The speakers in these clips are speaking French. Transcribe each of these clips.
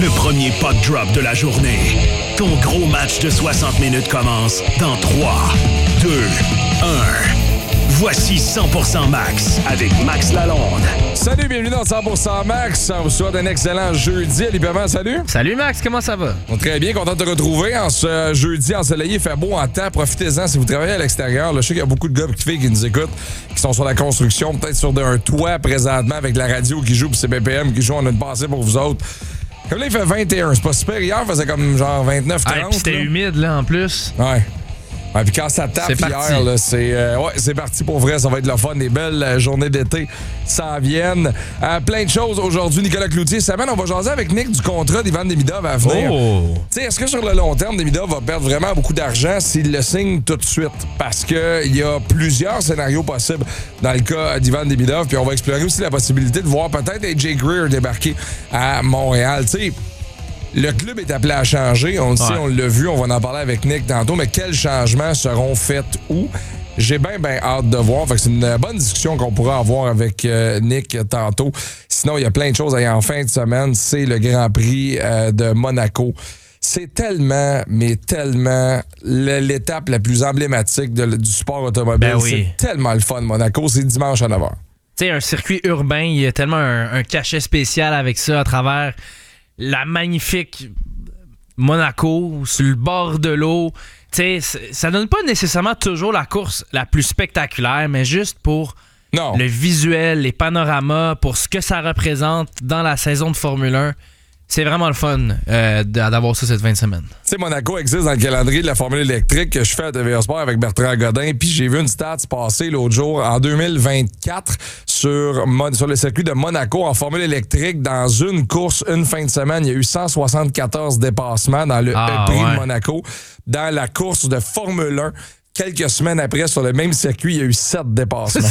Le premier puck drop de la journée. Ton gros match de 60 minutes commence dans 3, 2, 1. Voici 100% Max avec Max Lalonde. Salut, bienvenue dans 100% Max. On vous souhaite un excellent jeudi. Ali Perman, salut. Salut Max, comment ça va? Très bien, content de te retrouver en ce jeudi ensoleillé. Il fait beau en temps, profitez-en si vous travaillez à l'extérieur. Là, je sais qu'il y a beaucoup de gars et de filles qui nous écoutent, qui sont sur la construction, peut-être sur un toit présentement avec la radio qui joue puis c'est BPM qui joue. On a une pensée pour vous autres. Comme là, il fait 21. C'est pas super. Hier, il faisait comme genre 29, 30. Puis c'était humide là en plus. Ouais. Ouais, puis quand ça tape c'est hier, là, c'est parti pour vrai. Ça va être le fun. Des belles journées d'été s'en viennent. Plein de choses aujourd'hui. Nicolas Cloutier, cette semaine, on va jaser avec Nick du contrat d'Ivan Demidov à venir. Oh. Est-ce que sur le long terme, Demidov va perdre vraiment beaucoup d'argent s'il le signe tout de suite? Parce qu'il y a plusieurs scénarios possibles dans le cas d'Ivan Demidov. Puis on va explorer aussi la possibilité de voir peut-être AJ Greer débarquer à Montréal. T'sais, le club est appelé à changer. On le sait, on l'a vu. On va en parler avec Nick tantôt. Mais quels changements seront faits où? J'ai bien hâte de voir. Fait que c'est une bonne discussion qu'on pourra avoir avec Nick tantôt. Sinon, il y a plein de choses en fin de semaine. C'est le Grand Prix de Monaco. C'est tellement, mais tellement l'étape la plus emblématique du sport automobile. Ben oui. C'est tellement le fun, Monaco. C'est dimanche à 9h. Tu sais, un circuit urbain, il y a tellement un cachet spécial avec ça à travers la magnifique Monaco, sur le bord de l'eau. Tu sais, ça donne pas nécessairement toujours la course la plus spectaculaire, mais juste pour le visuel, les panoramas, pour ce que ça représente dans la saison de Formule 1. C'est vraiment le fun d'avoir ça cette fin de semaine. Tu sais, Monaco existe dans le calendrier de la Formule électrique que je fais à TVA Sport avec Bertrand Godin. Puis j'ai vu une stat passer l'autre jour en 2024 sur le circuit de Monaco en Formule électrique. Dans une course, une fin de semaine, il y a eu 174 dépassements dans le prix de Monaco. Dans la course de Formule 1, quelques semaines après, sur le même circuit, il y a eu 7 dépassements.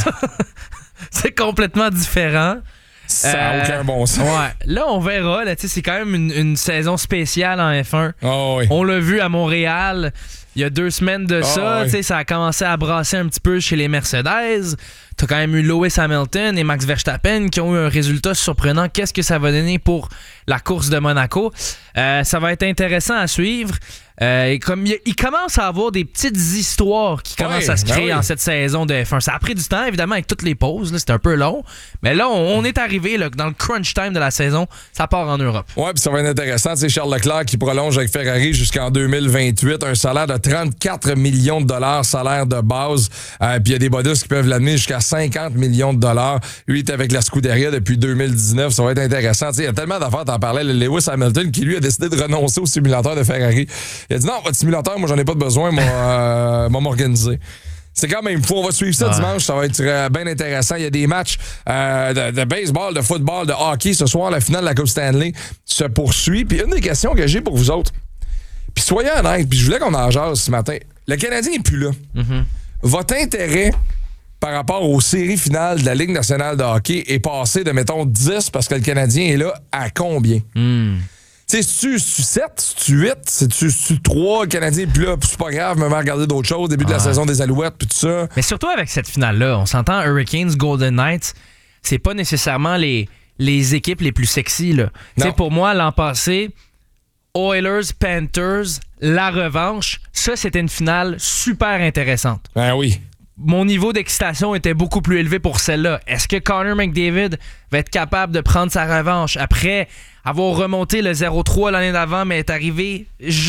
C'est complètement différent. Ça n'a aucun bon sens. Ouais. Là, on verra. Là, c'est quand même une saison spéciale en F1. Oh, oui. On l'a vu à Montréal il y a 2 semaines de ça. Oui. Ça a commencé à brasser un petit peu chez les Mercedes. T'as quand même eu Lewis Hamilton et Max Verstappen qui ont eu un résultat surprenant. Qu'est-ce que ça va donner pour la course de Monaco? Ça va être intéressant à suivre. Comme il commence à avoir des petites histoires qui commencent à se créer en cette saison de F1. Ça a pris du temps, évidemment, avec toutes les pauses. Là, c'était un peu long. Mais là, on est arrivé là, dans le crunch time de la saison. Ça part en Europe. Ouais, puis ça va être intéressant. C'est Charles Leclerc qui prolonge avec Ferrari jusqu'en 2028. Un salaire de 34 millions de dollars, salaire de base. Puis il y a des bonus qui peuvent l'amener jusqu'à 50 millions de dollars. Lui, il est avec la Scuderia depuis 2019. Ça va être intéressant. Il y a tellement d'affaires, t'en parlais. Lewis Hamilton qui, lui, a décidé de renoncer au simulateur de Ferrari. Il a dit non, votre simulateur, moi, j'en ai pas de besoin, moi, m'organiser. C'est quand même fou. On va suivre ça dimanche. Ça va être bien intéressant. Il y a des matchs de baseball, de football, de hockey. Ce soir, la finale de la Coupe Stanley se poursuit. Puis une des questions que j'ai pour vous autres, puis soyez honnêtes, puis je voulais qu'on en jase ce matin. Le Canadien n'est plus là. Mm-hmm. Votre intérêt par rapport aux séries finales de la Ligue nationale de hockey est passé de, mettons, 10 parce que le Canadien est là à combien? Tu sais, c'est-tu 7, c'est-tu 8, c'est-tu 3, le Canadien est plus là, c'est pas grave, même à regarder d'autres choses, début de la saison des Alouettes, puis tout ça. Mais surtout avec cette finale-là, on s'entend Hurricanes, Golden Knights, c'est pas nécessairement les équipes les plus sexy, là. Tu sais, pour moi, l'an passé, Oilers, Panthers, la revanche, ça, c'était une finale super intéressante. Ben oui. Mon niveau d'excitation était beaucoup plus élevé pour celle-là. Est-ce que Connor McDavid va être capable de prendre sa revanche après avoir remonté le 0-3 l'année d'avant, mais est arrivé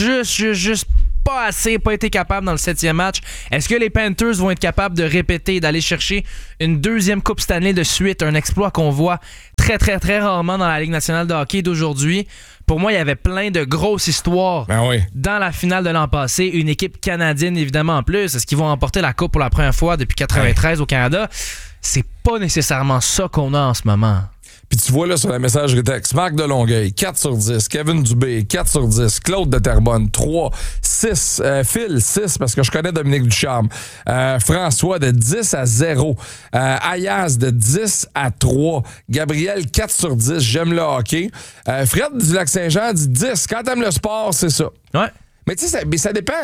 juste pas assez, pas été capable dans le 7e match? Est-ce que les Panthers vont être capables de répéter, d'aller chercher une 2e Coupe Stanley de suite, un exploit qu'on voit très, très, très rarement dans la Ligue nationale de hockey d'aujourd'hui? Pour moi, il y avait plein de grosses histoires dans la finale de l'an passé. Une équipe canadienne, évidemment, en plus. Est-ce qu'ils vont remporter la Coupe pour la première fois depuis 1993 au Canada? C'est pas nécessairement ça qu'on a en ce moment. Puis tu vois là sur la messagerie texte, Marc de Longueuil, 4 sur 10, Kevin Dubé, 4 sur 10, Claude de Terrebonne, 3, 6, Phil, 6, parce que je connais Dominique Ducharme, François de 10 à 0, Ayaz de 10 à 3, Gabriel, 4 sur 10, j'aime le hockey, Fred du Lac-Saint-Jean dit 10, quand t'aimes le sport, c'est ça. Ouais. Mais tu sais, ça dépend.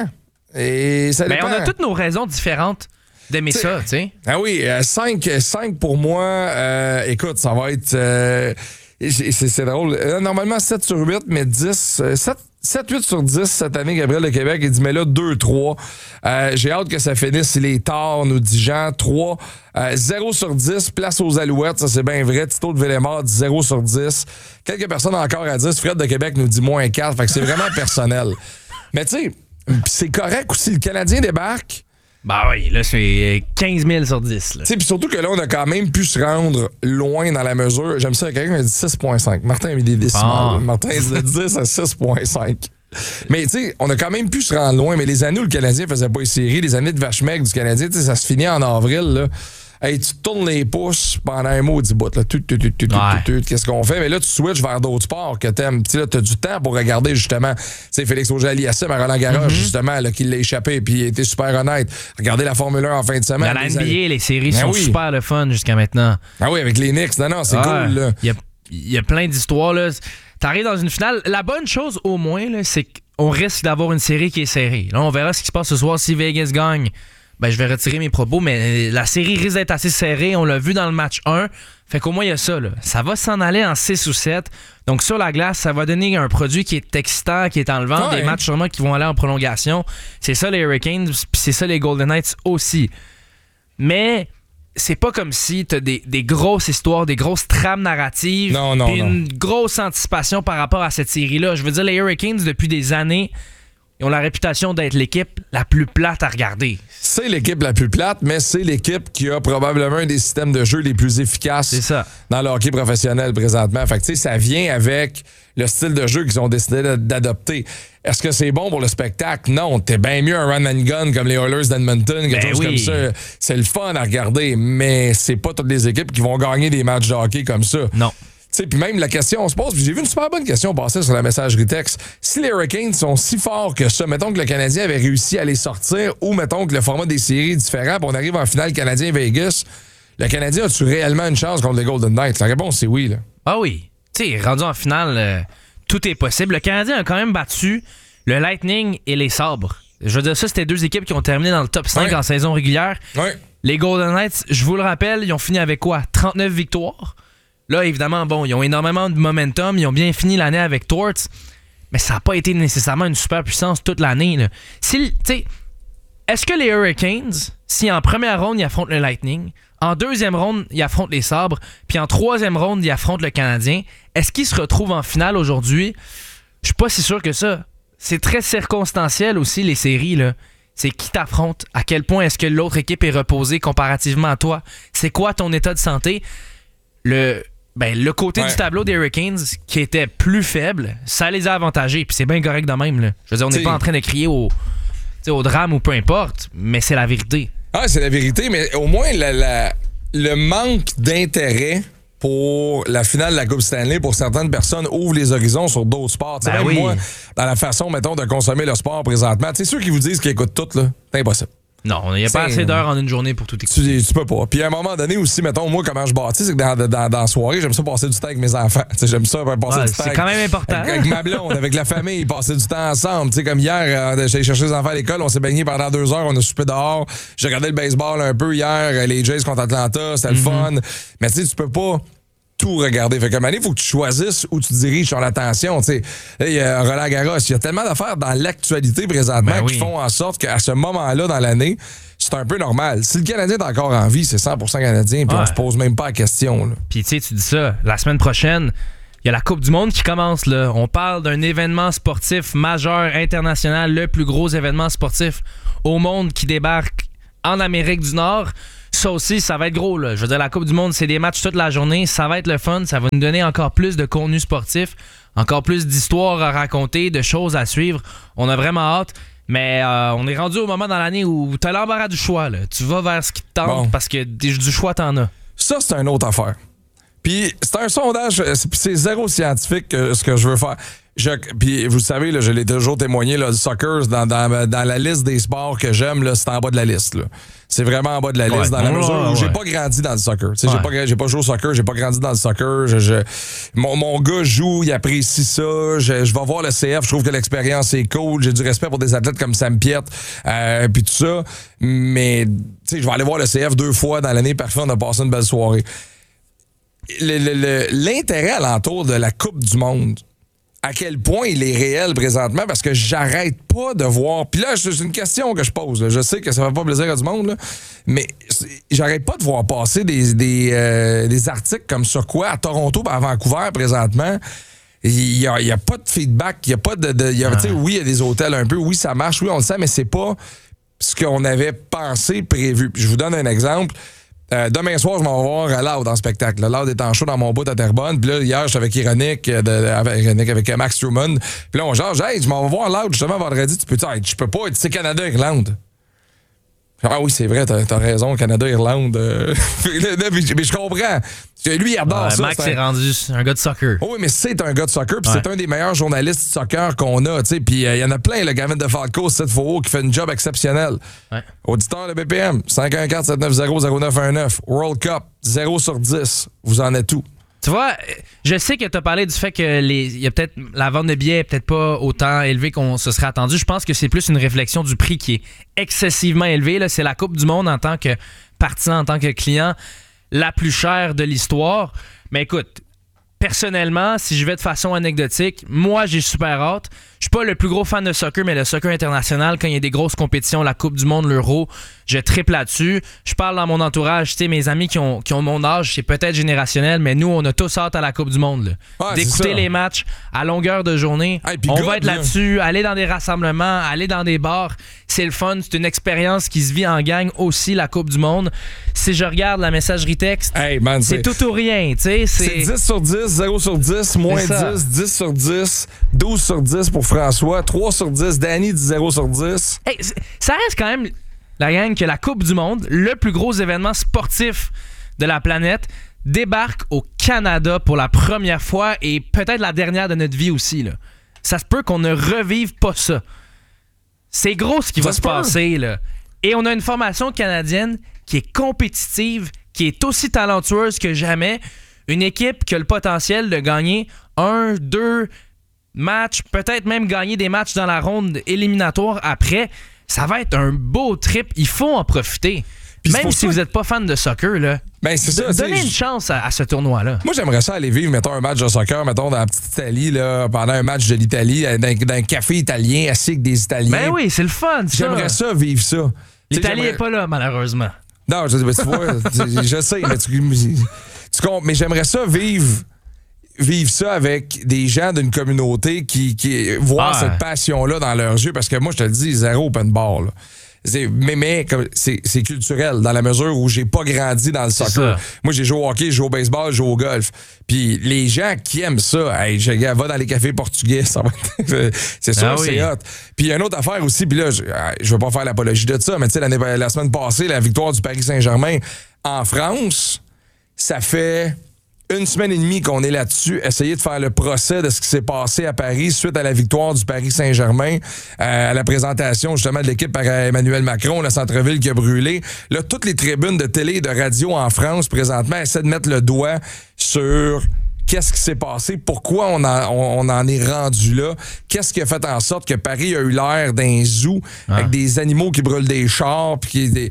Et ça dépend. On a toutes nos raisons différentes d'aimer ça, tu sais. Ah oui, 5 pour moi, écoute, ça va être... C'est drôle. Normalement, 7 sur 8, mais 10... 7-8 sur 10 cette année, Gabriel de Québec. Il dit, mais là, 2-3. J'ai hâte que ça finisse. Il est tard, nous dit Jean. 3. 0 sur 10, place aux Alouettes. Ça, c'est bien vrai. Tito de Villemort dit 0 sur 10. Quelques personnes encore à 10. Fred de Québec nous dit moins 4. Fait que c'est vraiment personnel. Mais tu sais, c'est correct aussi. Le Canadien débarque. Bah oui, là, c'est 15 000 sur 10. Puis surtout que là, on a quand même pu se rendre loin dans la mesure. J'aime ça, quelqu'un m'a dit 6,5. Martin a mis des décimales. Martin a dit 10 à 6,5. Mais tu sais, on a quand même pu se rendre loin. Mais les années où le Canadien faisait pas les séries, les années de vache maigre du Canadien, ça se finit en avril, là. Hey, tu tournes les pouces pendant un maudit bout. Là. Qu'est-ce qu'on fait? Mais là, tu switches vers d'autres sports que t'aimes. Tu as du temps pour regarder, justement. C'est Félix Auger-Aliassime à Roland-Garros, justement, là, qui l'a échappé puis il a été super honnête. Regardez la Formule 1 en fin de semaine. Dans la NBA, les séries sont super le fun jusqu'à maintenant. Ah oui, avec les Knicks. Non, c'est cool. Là. Il y a plein d'histoires. Là. T'arrives dans une finale. La bonne chose, au moins, là, c'est qu'on risque d'avoir une série qui est serrée. Là, on verra ce qui se passe ce soir si Vegas gagne. Ben, je vais retirer mes propos, mais la série risque d'être assez serrée. On l'a vu dans le match 1. Fait qu'au moins, il y a ça. Là. Ça va s'en aller en 6 ou 7. Donc, sur la glace, ça va donner un produit qui est excitant, qui est enlevant. Des matchs sûrement qui vont aller en prolongation. C'est ça les Hurricanes, puis c'est ça les Golden Knights aussi. Mais c'est pas comme si t'as des grosses histoires, des grosses trames narratives, puis une grosse anticipation par rapport à cette série-là. Je veux dire, les Hurricanes, depuis des années... Ils ont la réputation d'être l'équipe la plus plate à regarder. C'est l'équipe la plus plate, mais c'est l'équipe qui a probablement un des systèmes de jeu les plus efficaces dans le hockey professionnel présentement. Fait que, tu sais, ça vient avec le style de jeu qu'ils ont décidé d'adopter. Est-ce que c'est bon pour le spectacle? Non. T'es bien mieux un run and gun comme les Oilers d'Edmonton, quelque chose comme ça. C'est le fun à regarder, mais c'est pas toutes les équipes qui vont gagner des matchs de hockey comme ça. Non. Puis même la question, on se pose, puis j'ai vu une super bonne question passer sur la messagerie texte. Si les Hurricanes sont si forts que ça, mettons que le Canadien avait réussi à les sortir, ou mettons que le format des séries est différent, puis on arrive en finale Canadien-Vegas, le Canadien a-tu réellement une chance contre les Golden Knights? La réponse, c'est oui. Là. Ah oui. Tu sais, rendu en finale, tout est possible. Le Canadien a quand même battu le Lightning et les Sabres. Je veux dire, ça, c'était 2 équipes qui ont terminé dans le top 5 en saison régulière. Ouais. Les Golden Knights, je vous le rappelle, ils ont fini avec quoi? 39 victoires. Là, évidemment, bon, ils ont énormément de momentum. Ils ont bien fini l'année avec Torts. Mais ça n'a pas été nécessairement une super puissance toute l'année. Là. Est-ce que les Hurricanes, si en première ronde, ils affrontent le Lightning, en deuxième ronde, ils affrontent les Sabres, puis en troisième ronde, ils affrontent le Canadien, est-ce qu'ils se retrouvent en finale aujourd'hui? Je suis pas si sûr que ça. C'est très circonstanciel aussi, les séries, là. C'est qui t'affronte? À quel point est-ce que l'autre équipe est reposée comparativement à toi? C'est quoi ton état de santé? Le côté du tableau des Hurricanes qui était plus faible, ça les a avantagés. Puis c'est bien correct de même. Là. Je veux dire, on n'est pas en train de crier au drame ou peu importe, mais c'est la vérité. Ah, c'est la vérité, mais au moins le manque d'intérêt pour la finale de la Coupe Stanley, pour certaines personnes, ouvre les horizons sur d'autres sports. Moi, dans la façon, mettons, de consommer le sport présentement, tu sais, ceux qui vous disent qu'ils écoutent tout, là, c'est impossible. Non, il n'y a pas assez d'heures en une journée pour tout écouter. Tu peux pas. Puis à un moment donné aussi, mettons, moi, comment je bâtis, c'est que dans la soirée, j'aime ça passer du temps avec mes enfants. T'sais, j'aime ça passer du temps. C'est quand même important. Avec ma blonde, avec la famille, passer du temps ensemble. T'sais, comme hier, j'allais chercher les enfants à l'école, on s'est baigné pendant 2 heures, on a soupé dehors. J'ai regardé le baseball un peu hier, les Jays contre Atlanta, c'était le fun. Mais tu sais, tu peux pas tout regarder. Fait que il faut que tu choisisses où tu diriges ton attention. Il y a Roland-Garros, il y a tellement d'affaires dans l'actualité présentement qui font en sorte qu'à ce moment-là dans l'année, c'est un peu normal. Si le Canadien est encore en vie, c'est 100% Canadien, puis on se pose même pas la question. Puis tu sais, tu dis ça, la semaine prochaine, il y a la Coupe du Monde qui commence. Là. On parle d'un événement sportif majeur, international, le plus gros événement sportif au monde qui débarque en Amérique du Nord. Ça aussi, ça va être gros. Là. Je veux dire, la Coupe du Monde, c'est des matchs toute la journée. Ça va être le fun. Ça va nous donner encore plus de contenu sportif, encore plus d'histoires à raconter, de choses à suivre. On a vraiment hâte. Mais on est rendu au moment dans l'année où tu as l'embarras du choix. Là. Tu vas vers ce qui te tente parce que du choix, t'en as. Ça, c'est une autre affaire. Puis c'est un sondage, c'est zéro scientifique ce que je veux faire. Puis vous le savez, là, je l'ai toujours témoigné, là, le soccer, dans la liste des sports que j'aime, là, c'est en bas de la liste. Là. C'est vraiment en bas de la liste, dans la mesure où j'ai pas grandi dans le soccer. J'ai pas joué au soccer, j'ai pas grandi dans le soccer. Mon gars joue, il apprécie ça. Je vais voir le CF, je trouve que l'expérience est cool. J'ai du respect pour des athlètes comme Sam Piette, puis tout ça. Mais je vais aller voir le CF 2 fois dans l'année, parfait, on a passé une belle soirée. l'intérêt alentour de la Coupe du Monde, à quel point il est réel présentement, parce que j'arrête pas de voir. Puis là, c'est une question que je pose. Là. Je sais que ça va pas plaisir à du monde, là, mais j'arrête pas de voir passer des articles comme sur quoi à Toronto et à Vancouver présentement. Il y a pas de feedback, il y a pas de oui, il y a des hôtels un peu, oui, ça marche, oui, on le sait, mais c'est pas ce qu'on avait pensé, prévu. Puis je vous donne un exemple. Demain soir, je m'en vais voir Loud en spectacle. Loud est en show dans mon bout à Terrebonne. Puis là, hier, j'étais avec Ironic, avec Max Truman. Puis là, on genre, hey, je m'en vais voir Loud justement vendredi. Tu peux dire, hey, je peux pas être, c'est Canada-Irlande. Ah oui, c'est vrai, t'as raison, Canada-Irlande. Mais je comprends. Lui, il adore ça. Max est rendu un gars de soccer. Oh oui, mais c'est un gars de soccer, puis c'est un des meilleurs journalistes de soccer qu'on a. Puis il y en a plein, le Gavin de Falco, 7 Faux, qui fait un job exceptionnel. Ouais. Auditeur de BPM, 514-790-0919. World Cup, 0 sur 10. Vous en êtes où? Tu vois, je sais que tu as parlé du fait que y a peut-être la vente de billets est peut-être pas autant élevée qu'on se serait attendu. Je pense que c'est plus une réflexion du prix qui est excessivement élevé. Là. C'est la Coupe du Monde en tant que partisan, en tant que client, la plus chère de l'histoire. Mais écoute, personnellement, si je vais de façon anecdotique, moi, j'ai super hâte. Je suis pas le plus gros fan de soccer, mais le soccer international, quand il y a des grosses compétitions, la Coupe du Monde, l'Euro, je triple là-dessus. Je parle dans mon entourage, tu sais, mes amis qui ont mon âge, c'est peut-être générationnel, mais nous, on a tous hâte à la Coupe du Monde. Là. Ouais, d'écouter les matchs à longueur de journée. Hey, on va être là-dessus, aller dans des rassemblements, aller dans des bars. C'est le fun, c'est une expérience qui se vit en gang aussi, la Coupe du Monde. Si je regarde la messagerie texte, c'est tout ou rien, tu sais. C'est 10 sur 10, 0 sur 10, moins 10, 10 sur 10, 12 sur 10 pour François, 3 sur 10, Danny dit 0 sur 10. Hey, ça reste quand même, la gang, que la Coupe du Monde, le plus gros événement sportif de la planète, débarque au Canada pour la première fois et peut-être la dernière de notre vie aussi. Là. Ça se peut qu'on ne revive pas ça. C'est gros ce qui va se passer. Là. Et on a une formation canadienne qui est compétitive, qui est aussi talentueuse que jamais. Une équipe qui a le potentiel de gagner 1, 2 matchs, peut-être même gagner des matchs dans la ronde éliminatoire après. Ça va être un beau trip. Il faut en profiter. Puis même si vous n'êtes pas fan de soccer, là, donnez une chance à ce tournoi-là. Moi, j'aimerais ça aller vivre, mettons, un match de soccer, mettons, dans la petite Italie, là, pendant un match de l'Italie, dans un café italien, assis avec des Italiens. Ben oui, c'est le fun, ça. J'aimerais ça, vivre ça. L'Italie n'est pas là, malheureusement. Non, tu vois, je sais, mais j'aimerais ça vivre ça avec des gens d'une communauté qui voient cette passion-là dans leurs yeux, parce que moi, je te le dis, zéro open bar, là. Mais c'est culturel, dans la mesure où j'ai pas grandi dans le soccer. Moi, j'ai joué au hockey, j'ai joué au baseball, j'ai joué au golf. Puis les gens qui aiment ça, hey, va dans les cafés portugais, ça va c'est sûr, c'est hot. Puis il y a une autre affaire aussi, puis là, je veux pas faire l'apologie de ça, mais tu sais, la semaine passée, la victoire du Paris Saint-Germain en France, ça fait 1 semaine et demie qu'on est là-dessus, essayer de faire le procès de ce qui s'est passé à Paris suite à la victoire du Paris Saint-Germain, à la présentation justement de l'équipe par Emmanuel Macron, le centre-ville qui a brûlé. Là, toutes les tribunes de télé et de radio en France présentement essaient de mettre le doigt sur qu'est-ce qui s'est passé, pourquoi on en est rendu là, qu'est-ce qui a fait en sorte que Paris a eu l'air d'un zoo avec des animaux qui brûlent des chars, puis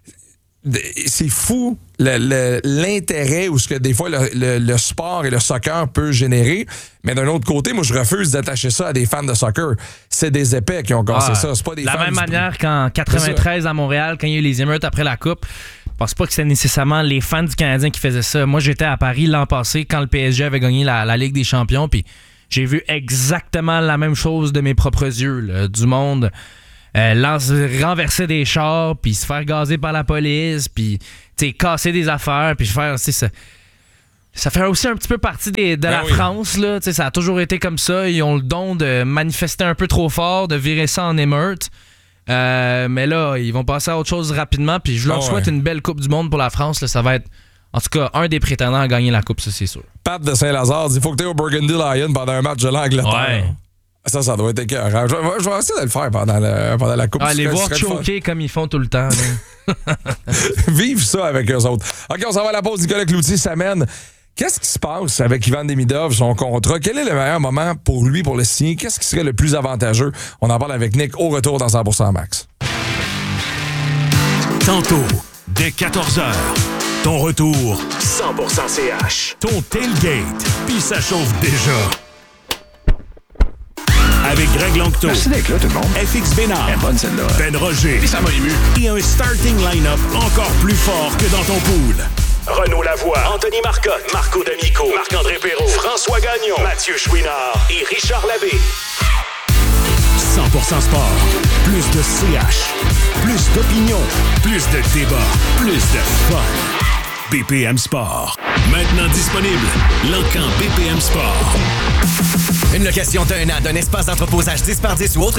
c'est fou l'intérêt ou ce que des fois le sport et le soccer peut générer. Mais d'un autre côté, moi, je refuse d'attacher ça à des fans de soccer. C'est des épais qui ont cassé ça. C'est pas des fans. De la même manière qu'en 93 à Montréal, quand il y a eu les émeutes après la Coupe, je pense pas que c'était nécessairement les fans du Canadien qui faisaient ça. Moi, j'étais à Paris l'an passé quand le PSG avait gagné la Ligue des Champions, puis j'ai vu exactement la même chose de mes propres yeux, là, du monde renverser des chars, puis se faire gazer par la police, puis casser des affaires, puis faire ça. Ça fait aussi un petit peu partie de la France, là. Ça a toujours été comme ça. Ils ont le don de manifester un peu trop fort, de virer ça en émeute. Mais là, ils vont passer à autre chose rapidement, puis je leur souhaite une belle Coupe du Monde pour la France. Là. Ça va être, en tout cas, un des prétendants à gagner la Coupe, ça, c'est sûr. Pat de Saint-Lazare dit: il faut que tu aies au Burgundy Lion pendant un match de l'Angleterre. Ouais. Ça doit être écœurant. Je vais essayer de le faire pendant la Coupe. Les voir choquer comme ils font tout le temps. Vive ça avec eux autres. OK, on s'en va à la pause. Nicolas Cloutier s'amène. Qu'est-ce qui se passe avec Ivan Demidov, son contrat? Quel est le meilleur moment pour lui pour le signer? Qu'est-ce qui serait le plus avantageux? On en parle avec Nick au retour dans 100% Max. Tantôt, dès 14h, Ton retour, 100% CH. Ton tailgate, puis ça chauffe déjà. Avec Greg Longto. Merci d'être là, tout le monde. FX Bénard. Elle est bonne, celle-là. Ben Roger. Et ça m'a ému. Et un starting line-up encore plus fort que dans ton pool. Renaud Lavoie, Anthony Marcotte, Marco D'Amico, Marc-André Perrault, François Gagnon, Mathieu Chouinard et Richard Labbé. 100% sport. Plus de CH. Plus d'opinion. Plus de débat. Plus de fun. BPM Sport. Maintenant disponible. L'encan BPM Sport. Une location d'un an d'un espace d'entreposage 10 par 10 ou autre